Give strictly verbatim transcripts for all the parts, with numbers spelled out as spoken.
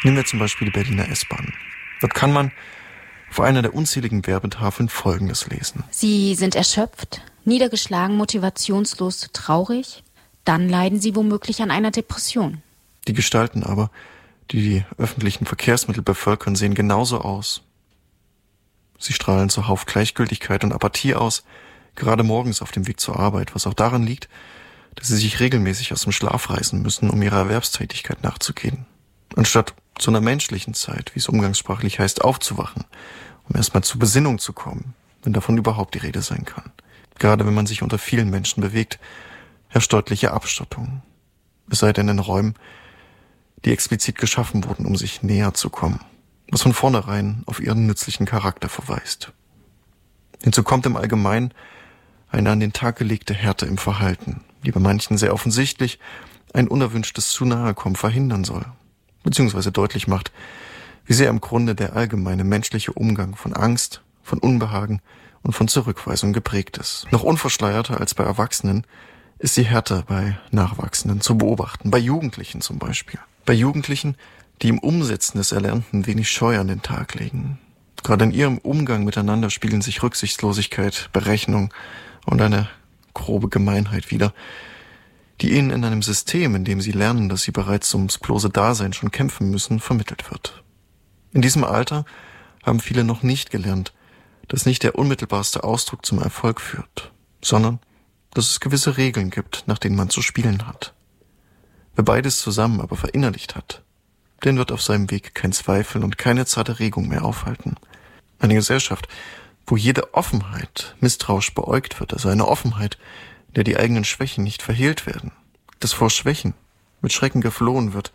Nehmen wir zum Beispiel die Berliner S-Bahn. Dort kann man auf einer der unzähligen Werbetafeln Folgendes lesen. Sie sind erschöpft, niedergeschlagen, motivationslos, traurig. Dann leiden Sie womöglich an einer Depression. Die Gestalten aber, die die öffentlichen Verkehrsmittel bevölkern, sehen genauso aus. Sie strahlen zuhauf Gleichgültigkeit und Apathie aus, gerade morgens auf dem Weg zur Arbeit, was auch daran liegt, dass sie sich regelmäßig aus dem Schlaf reißen müssen, um ihrer Erwerbstätigkeit nachzugehen. Anstatt zu einer menschlichen Zeit, wie es umgangssprachlich heißt, aufzuwachen, um erstmal zur Besinnung zu kommen, wenn davon überhaupt die Rede sein kann. Gerade wenn man sich unter vielen Menschen bewegt, herrscht deutliche Abschottung. Es sei denn in Räumen, die explizit geschaffen wurden, um sich näher zu kommen, was von vornherein auf ihren nützlichen Charakter verweist. Hinzu kommt im Allgemeinen eine an den Tag gelegte Härte im Verhalten, die bei manchen sehr offensichtlich ein unerwünschtes Zunahekommen verhindern soll, beziehungsweise deutlich macht, wie sehr im Grunde der allgemeine menschliche Umgang von Angst, von Unbehagen und von Zurückweisung geprägt ist. Noch unverschleierter als bei Erwachsenen ist die Härte bei Nachwachsenden zu beobachten, bei Jugendlichen zum Beispiel. Bei Jugendlichen, die im Umsetzen des Erlernten wenig Scheu an den Tag legen. Gerade in ihrem Umgang miteinander spiegeln sich Rücksichtslosigkeit, Berechnung und eine grobe Gemeinheit wider, die ihnen in einem System, in dem sie lernen, dass sie bereits ums bloße Dasein schon kämpfen müssen, vermittelt wird. In diesem Alter haben viele noch nicht gelernt, dass nicht der unmittelbarste Ausdruck zum Erfolg führt, sondern dass es gewisse Regeln gibt, nach denen man zu spielen hat. Wer beides zusammen aber verinnerlicht hat, den wird auf seinem Weg kein Zweifel und keine zarte Regung mehr aufhalten. Eine Gesellschaft, wo jede Offenheit misstrauisch beäugt wird, also eine Offenheit, in der die eigenen Schwächen nicht verhehlt werden, dass vor Schwächen mit Schrecken geflohen wird,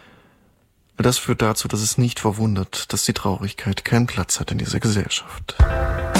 all das führt dazu, dass es nicht verwundert, dass die Traurigkeit keinen Platz hat in dieser Gesellschaft.